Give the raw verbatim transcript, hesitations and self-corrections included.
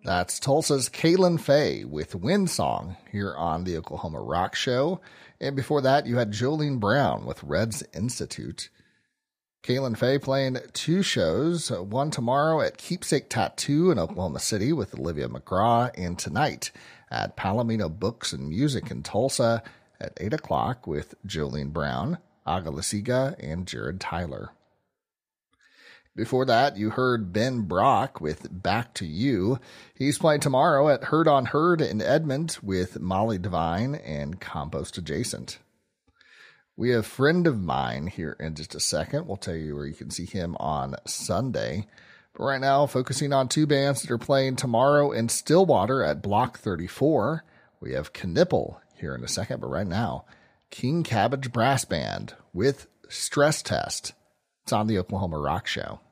That's Tulsa's Kaylin Faye with Wind Song here on the Oklahoma Rock Show. And before that, you had Jolene Brown with Reds Institute. Kaylin Faye playing two shows, one tomorrow at Keepsake Tattoo in Oklahoma City with Olivia McGraw, and tonight at Palomino Books and Music in Tulsa at eight o'clock with Jolene Brown, Aga Lasiga, and Jared Tyler. Before that, you heard Ben Brock with Back to You. He's playing tomorrow at Herd on Herd in Edmond with Molly Devine and Compost Adjacent. We have Friend of Mine here in just a second. We'll tell you where you can see him on Sunday. But right now, focusing on two bands that are playing tomorrow in Stillwater at Block thirty-four. We have Knipple here in a second, but right now, King Cabbage Brass Band with Stress Test. It's on the Oklahoma Rock Show.